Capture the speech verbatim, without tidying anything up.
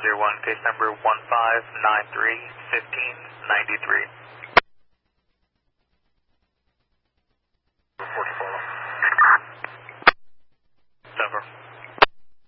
zero one, case number one five nine three one five nine three.